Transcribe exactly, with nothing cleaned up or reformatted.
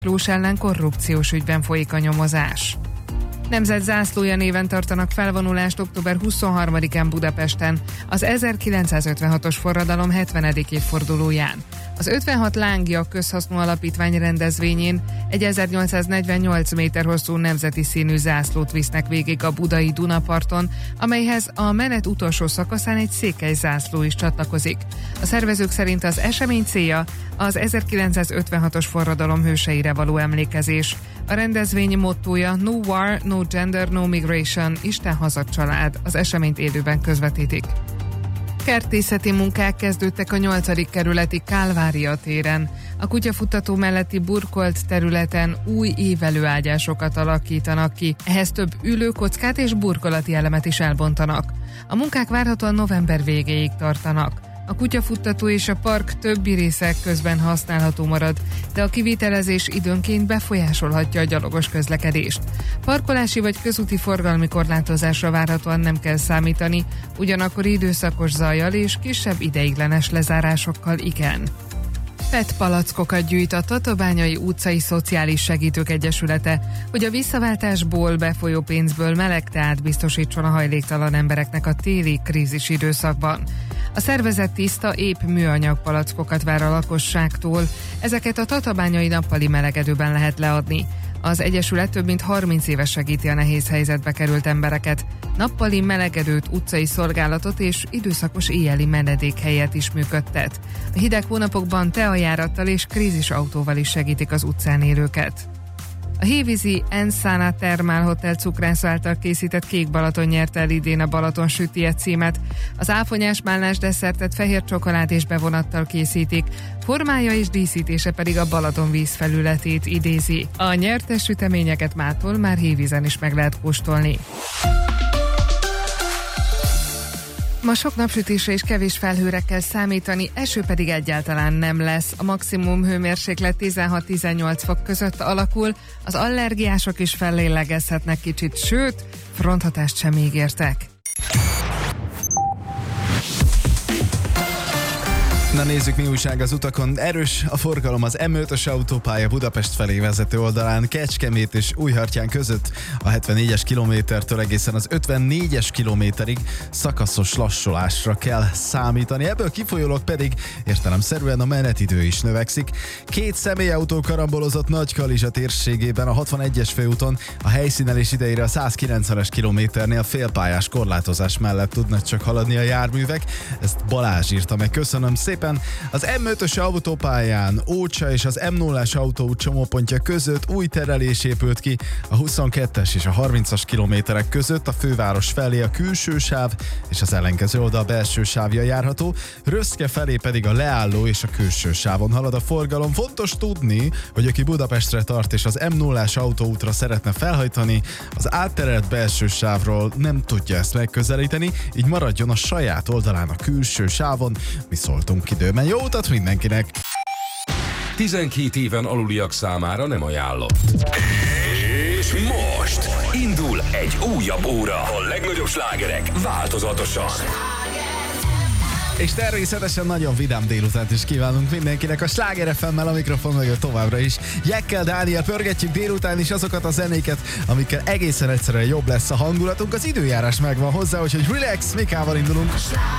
Miklós ellen korrupciós ügyben folyik a nyomozás. Nemzetzászlója néven tartanak felvonulást október huszonharmadikán Budapesten, az ezerkilencszázötvenhatos forradalom hetvenedik évfordulóján. Az ötvenhat Lángja közhasznú alapítvány rendezvényén egy ezernyolcszáznegyvennyolc méter hosszú nemzeti színű zászlót visznek végig a budai Dunaparton, amelyhez a menet utolsó szakaszán egy székely zászló is csatlakozik. A szervezők szerint az esemény célja az ezerkilencszázötvenhatos forradalom hőseire való emlékezés. A rendezvény mottója No War, No Gender, No Migration, Isten haza család. Az eseményt élőben közvetítik. Kertészeti munkák kezdődtek a nyolcadik kerületi Kálvária téren. A kutyafuttató melletti burkolt területen új ívelőágyásokat alakítanak ki, ehhez több ülőkockát és burkolati elemet is elbontanak. A munkák várhatóan november végéig tartanak. A kutyafuttató és a park többi része közben használható marad, de a kivitelezés időnként befolyásolhatja a gyalogos közlekedést. Parkolási vagy közúti forgalmi korlátozásra várhatóan nem kell számítani, ugyanakkor időszakos zajjal és kisebb ideiglenes lezárásokkal igen. pé e té palackokat gyűjt a Tatabányai utcai Szociális Segítők Egyesülete, hogy a visszaváltásból befolyó pénzből meleg teát biztosítson a hajléktalan embereknek a téli krízis időszakban. A szervezet tiszta, épp műanyag palackokat vár a lakosságtól, ezeket a tatabányai nappali melegedőben lehet leadni. Az Egyesület több mint harminc éve segíti a nehéz helyzetbe került embereket. Nappali melegedőt, utcai szolgálatot és időszakos éjjeli menedékhelyet is működtet. A hideg hónapokban teajárattal és krízisautóval is segítik az utcán élőket. A hévízi Ensana Thermal Hotel cukrász által készített Kék Balaton nyerte el idén a Balaton sütije címet. Az áfonyás málnás desszertet fehér csokolád és bevonattal készítik, formája és díszítése pedig a Balaton vízfelületét idézi. A nyertes süteményeket mától már hévízen is meg lehet kóstolni. Ma sok napsütésre és kevés felhőre kell számítani, eső pedig egyáltalán nem lesz. A maximum hőmérséklet tizenhat-tizennyolc fok között alakul, az allergiások is fellélegezhetnek kicsit, sőt, fronthatást sem ígértek. Na nézzük, mi újság az utakon. Erős a forgalom az M ötös autópálya Budapest felé vezető oldalán, Kecskemét és Újhartyán között a hetvennégyes kilométertől egészen az ötvennégyes kilométerig szakaszos lassulásra kell számítani. Ebből kifolyólag pedig értelemszerűen a menetidő is növekszik. Két személyautó karambolozott Nagykalizsa térségében a hatvanegyes főúton, a helyszínelés idejére a százkilencvenes kilométernél félpályás korlátozás mellett tudnak csak haladni a járművek. Ezt Balázs írta meg, köszönöm szépen. Az M ötös autópályán Ócsa és az M nullás autóút csomópontja között új terelés épült ki, a huszonkettes és a harmincas kilométerek között a főváros felé a külső sáv és az ellenkező oldal belső sávja járható, Röszke felé pedig a leálló és a külső sávon halad a forgalom. Fontos tudni, hogy aki Budapestre tart és az M nullás autóútra szeretne felhajtani, az átterelt belső sávról nem tudja ezt megközelíteni, így maradjon a saját oldalán a külső sávon. Mi szóltunk időben. Jó utat mindenkinek! tizenkét éven aluliak számára nem ajánlott. És most indul egy újabb óra. A legnagyobb slágerek változatosan. És természetesen nagyon vidám délutánt is kívánunk mindenkinek. A Sláger ef em-mel a mikrofon mögött továbbra is. Jekkel, Dániel, pörgetjük délután is azokat a zenéket, amikkel egészen egyszerűen jobb lesz a hangulatunk. Az időjárás megvan hozzá, úgyhogy relax, Mikával indulunk.